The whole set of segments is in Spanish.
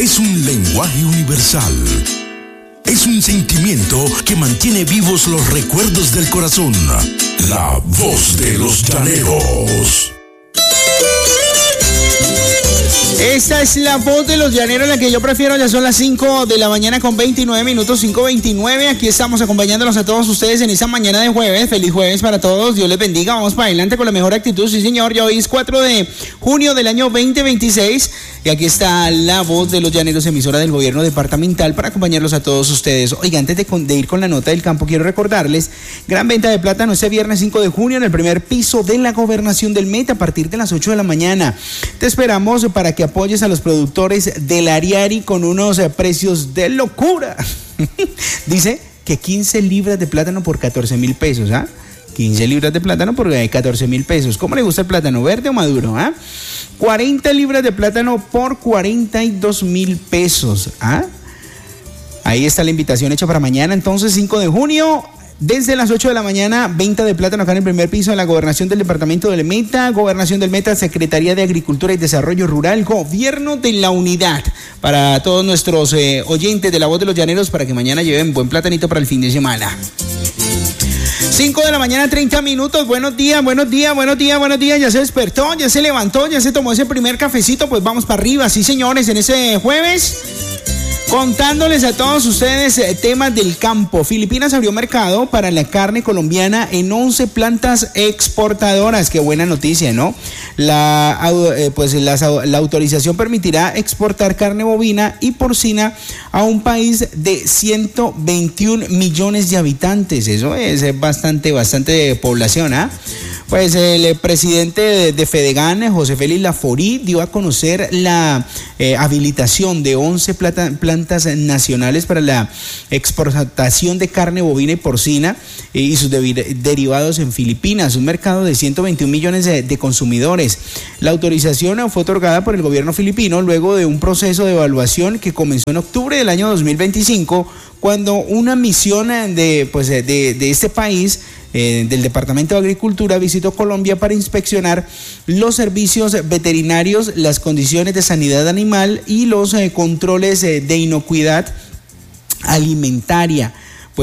es un lenguaje universal. Es un sentimiento que mantiene vivos los recuerdos del corazón. La voz de los llaneros. Esta es la voz de los llaneros, la que yo prefiero. Ya son las 5 de la mañana con 29 minutos, 5:29. Aquí estamos acompañándolos a todos ustedes en esta mañana de jueves. Feliz jueves para todos. Dios les bendiga. Vamos para adelante con la mejor actitud. Sí, señor. Ya hoy es 4 de junio del año 2026. Y aquí está la voz de los llaneros, emisora del gobierno departamental, para acompañarlos a todos ustedes. Oiga, antes de ir con la nota del campo, quiero recordarles: gran venta de plátano este viernes 5 de junio en el primer piso de la gobernación del Meta a partir de las 8 de la mañana. Te esperamos para que apoyes a los productores del Ariari con unos precios de locura. Dice que 15 libras de plátano por 14,000 pesos, ¿ah? 15 libras de plátano por 14,000 pesos. ¿Cómo le gusta el plátano, verde o maduro? 40 libras de plátano por 42,000 pesos. Ahí está la invitación hecha para mañana, entonces 5 de junio. Desde las 8 de la mañana, venta de plátano acá en el primer piso de la gobernación del departamento del Meta, gobernación del Meta, Secretaría de Agricultura y Desarrollo Rural, Gobierno de la Unidad. Para todos nuestros oyentes de la voz de los llaneros, para que mañana lleven buen platanito para el fin de semana. 5 de la mañana, 30 minutos. Buenos días, buenos días, buenos días, buenos días. Ya se despertó, ya se levantó, ya se tomó ese primer cafecito. Pues vamos para arriba, sí señores, en ese jueves, contándoles a todos ustedes temas del campo. Filipinas abrió mercado para la carne colombiana en 11 plantas exportadoras. Qué buena noticia, ¿no? La autorización permitirá exportar carne bovina y porcina a un país de 121 millones de habitantes. Eso es bastante población, Pues el presidente de Fedegan, José Félix Laforí, dio a conocer la habilitación de 11 plantas nacionales para la exportación de carne bovina y porcina y sus derivados en Filipinas, un mercado de 121 millones de consumidores. La autorización fue otorgada por el gobierno filipino luego de un proceso de evaluación que comenzó en octubre del año 2025, cuando una misión de este país, del Departamento de Agricultura, visitó Colombia para inspeccionar los servicios veterinarios, las condiciones de sanidad animal y los controles de inocuidad alimentaria.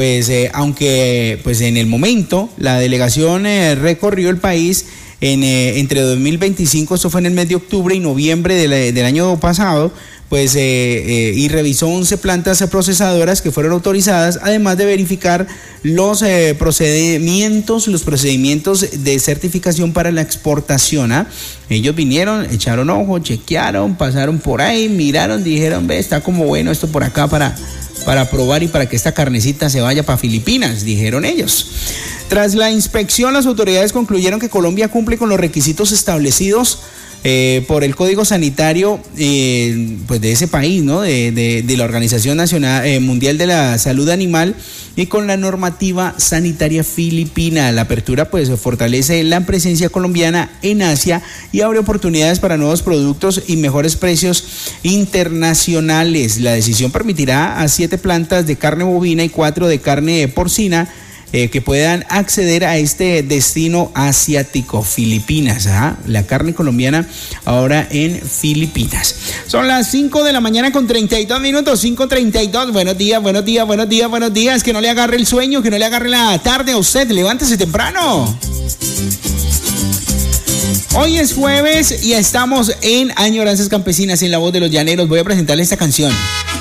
Aunque en el momento la delegación recorrió el país entre 2025, esto fue en el mes de octubre y noviembre del año pasado, y revisó 11 plantas procesadoras que fueron autorizadas, además de verificar los procedimientos de certificación para la exportación. Ellos vinieron, echaron ojo, chequearon, pasaron por ahí, miraron, dijeron, ve, está como bueno esto por acá para probar y para que esta carnecita se vaya para Filipinas, dijeron ellos. Tras la inspección, las autoridades concluyeron que Colombia cumple con los requisitos establecidos por el Código Sanitario de ese país, ¿no? De la Organización Nacional Mundial de la Salud Animal y con la normativa sanitaria filipina. La apertura fortalece la presencia colombiana en Asia y abre oportunidades para nuevos productos y mejores precios internacionales. La decisión permitirá a 7 plantas de carne bovina y 4 de carne porcina que puedan acceder a este destino asiático, Filipinas. La carne colombiana ahora en Filipinas. Son las 5 de la mañana con 32 minutos, 5:32. Buenos días, buenos días, buenos días, buenos días. Que no le agarre el sueño, que no le agarre la tarde a usted. Levántese temprano. Hoy es jueves y estamos en Añoranzas Campesinas, en la voz de los llaneros. Voy a presentarle esta canción.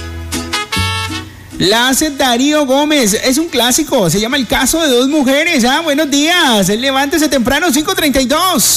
La hace Darío Gómez, es un clásico, se llama El caso de dos mujeres. Buenos días, levántese temprano, 5:32.